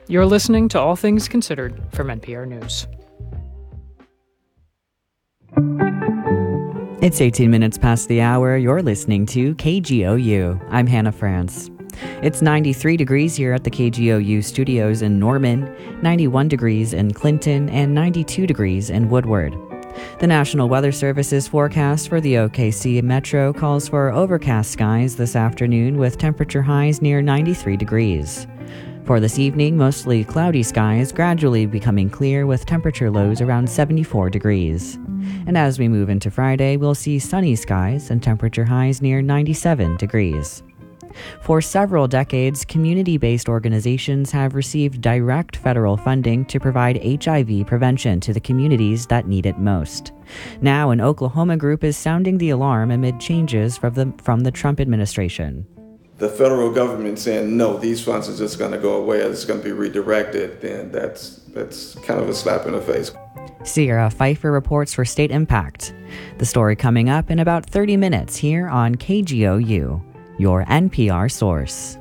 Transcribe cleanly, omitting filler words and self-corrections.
You're listening to All Things Considered from NPR News. It's 18 minutes past the hour. You're listening to KGOU. I'm Hannah France. It's 93 degrees here at the KGOU studios in Norman, 91 degrees in Clinton, and 92 degrees in Woodward. The National Weather Service's forecast for the OKC Metro calls for overcast skies this afternoon with temperature highs near 93 degrees. For this evening, mostly cloudy skies, gradually becoming clear with temperature lows around 74 degrees. And as we move into Friday, we'll see sunny skies and temperature highs near 97 degrees. For several decades, community-based organizations have received direct federal funding to provide HIV prevention to the communities that need it most. Now, an Oklahoma group is sounding the alarm amid changes from the Trump administration. The federal government saying, no, these funds are just going to go away, it's going to be redirected, then that's kind of a slap in the face. Sierra Pfeiffer reports for State Impact. The story coming up in about 30 minutes here on KGOU, your NPR source.